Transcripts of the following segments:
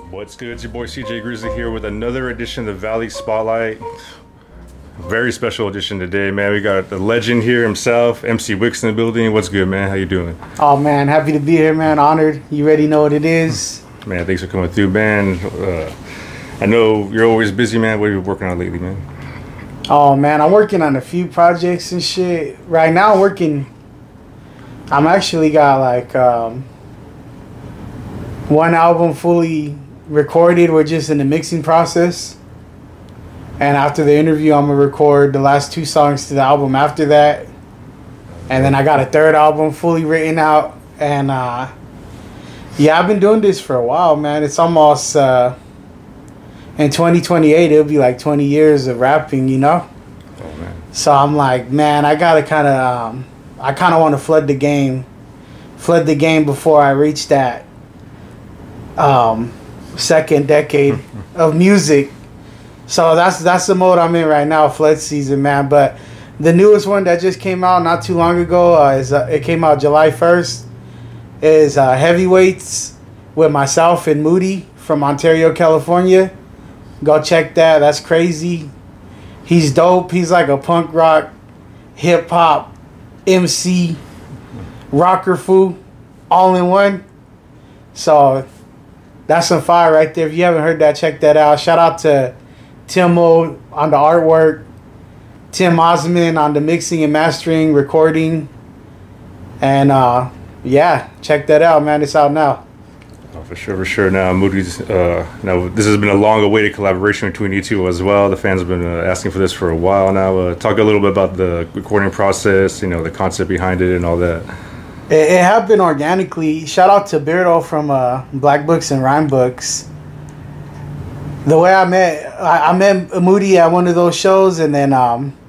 What's good? It's your boy CJ Grizzly here with another edition of the Valley Spotlight. Very special edition today, man. We got the legend here himself, MC Wicks in the building. What's good, man? How you doing? Oh, man. Happy to be here, man. Honored. You already know what it is. Man, thanks for coming through, man. I know you're always busy, man. What are you working on lately, man? Oh, man. I'm working on a few projects and shit. Right now, I'm actually got like one album fully recorded. We're just in the mixing process. And after the interview, I'm going to record the last two songs to the album after that. And then I got a third album fully written out. And yeah, I've been doing this for a while, man. It's almost in 2028, it'll be like 20 years of rapping, you know? Oh, man. So I'm like, man, I got to kind of want to flood the game before I reach that second decade of music. So that's the mode I'm in right now, flood season, man. But the newest one that just came out not too long ago it came out July 1st. Is Heavyweights with myself and Moody from Ontario, California. Go check that. That's crazy. He's dope. He's like a punk rock, hip hop, MC, rocker foo, all in one. So that's some fire right there. If you haven't heard that, check that out. Shout out to Timo on the artwork, Tim Osman on the mixing and mastering, recording, and yeah, check that out, man. It's out now. Oh, for sure. Now, Moody's. Now, this has been a long-awaited collaboration between you two as well. The fans have been asking for this for a while now. Talk a little bit about the recording process, you know, the concept behind it, and all that. It happened organically. Shout out to Beardo from Black Books and Rhyme Books. The way I met Moody at one of those shows, and then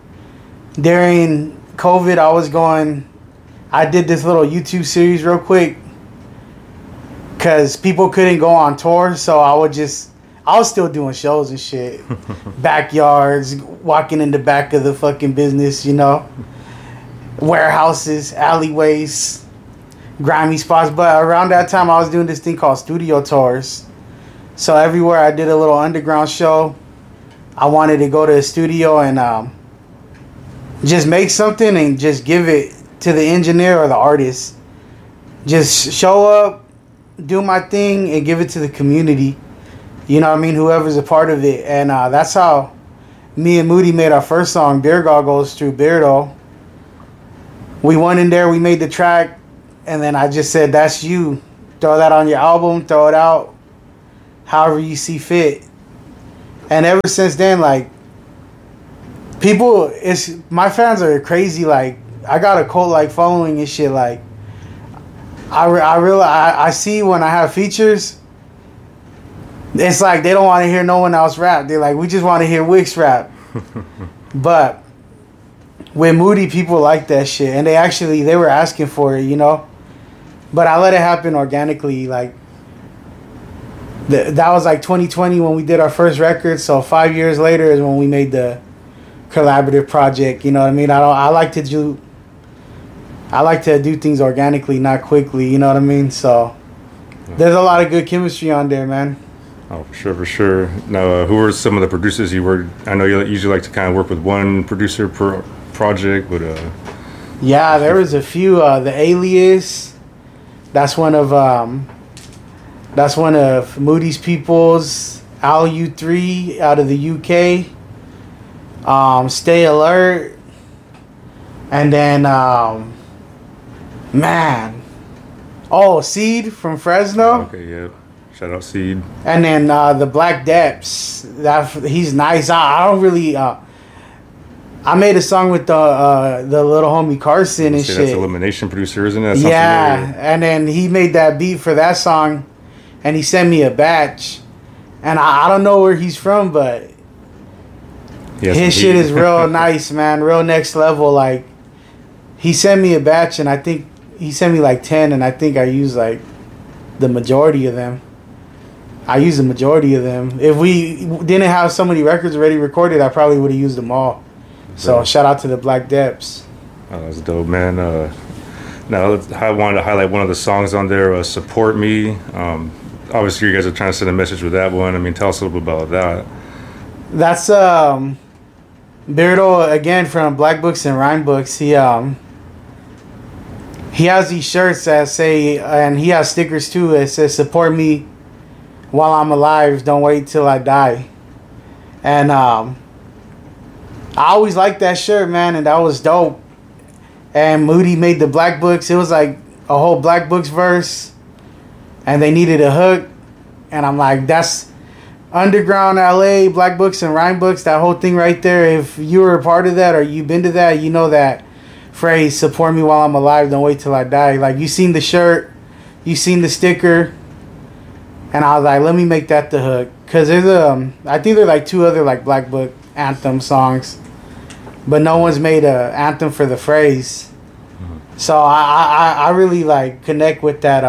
during COVID, I did this little YouTube series real quick because people couldn't go on tour, so I was still doing shows and shit. Backyards, walking in the back of the fucking business, you know. Warehouses, alleyways, grimy spots. But around that time, I was doing this thing called studio tours. So everywhere I did a little underground show, I wanted to go to a studio and just make something and just give it to the engineer or the artist. Just show up, do my thing, and give it to the community. You know what I mean? Whoever's a part of it. And that's how me and Moody made our first song, Beer Goggles, through Beardo. We went in there, we made the track, and then I just said, that's you. Throw that on your album, throw it out, however you see fit. And ever since then, like, my fans are crazy. Like, I got a cult-like following and shit. Like, I see when I have features, it's like they don't want to hear no one else rap. They're like, we just want to hear Wicks rap. But with Moody, people like that shit, and they were asking for it, you know. But I let it happen organically. Like, that was like 2020 when we did our first record. So 5 years later is when we made the collaborative project. You know what I mean? I like to do things organically, not quickly. You know what I mean? So there's a lot of good chemistry on there, man. Oh, for sure. Now, who are some of the producers you work? I know you usually like to kind of work with one producer per project, but yeah, there was a few. The Alias, that's one of Moody's people's. Al U3 out of the UK. Stay Alert, and then Seed from Fresno. Okay, yeah. Shout out Seed. And then the Black Depths. He's nice. I don't really. I made a song with the little homie Carson and shit. That's Elimination producer, isn't it? Yeah, and then he made that beat for that song, and he sent me a batch. And I don't know where he's from, but his shit is real nice, man. Real next level. Like, he sent me a batch, and I think he sent me like 10, and I think I used like the majority of them. If we didn't have so many records already recorded, I probably would have used them all. So shout out to the Black Depths. Oh, that's dope, man. Now, I wanted to highlight one of the songs on there, Support Me. obviously you guys are trying to send a message with that one. I mean, tell us a little bit about that. That's Beardo again from Black Books and Rhyme Books. He has these shirts that say, and he has stickers too. It says, "Support me while I'm alive. Don't wait till I die." And I always liked that shirt, man, and that was dope. And Moody made the Black Books. It was like a whole Black Books verse, and they needed a hook. And I'm like, that's underground LA, Black Books and Rhyme Books, that whole thing right there. If you were a part of that or you've been to that, you know that phrase, "Support me while I'm alive, don't wait till I die." Like, you seen the shirt, you seen the sticker, and I was like, let me make that the hook. Because there's I think there's like 2 other like Black Book anthem songs, but no one's made a anthem for the phrase. So I really like connect with that.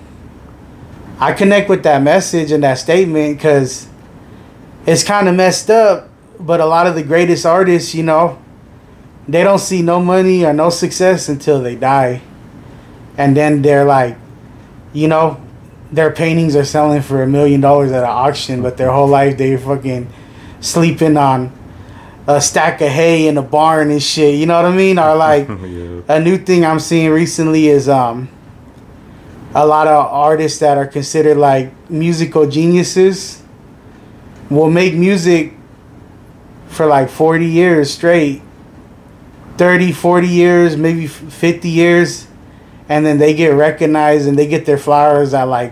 I connect with that message and that statement because it's kind of messed up. But a lot of the greatest artists, you know, they don't see no money or no success until they die. And then they're like, you know, their paintings are selling for $1 million at an auction, but their whole life they're fucking sleeping on a stack of hay in a barn and shit. You know what I mean? Or like Yeah. a new thing I'm seeing recently is a lot of artists that are considered like musical geniuses will make music for like 40 years straight, 30, 40 years, maybe 50 years, and then they get recognized and they get their flowers at like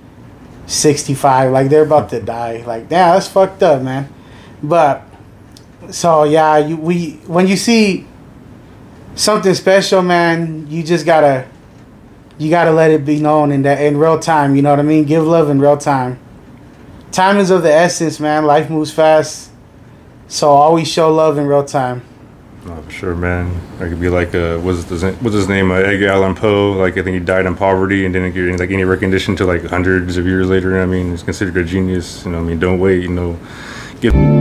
65, like they're about to die. Like, damn, that's fucked up, man. But so yeah, when you see something special, man, you just gotta let it be known in real time. You know what I mean? Give love in real time. Time is of the essence, man. Life moves fast, so always show love in real time. Oh, for sure, man. I could be like, what's his name? Edgar Allan Poe. Like, I think he died in poverty and didn't get like any recognition till like hundreds of years later. I mean, he's considered a genius. You know, I mean, don't wait. You know, give.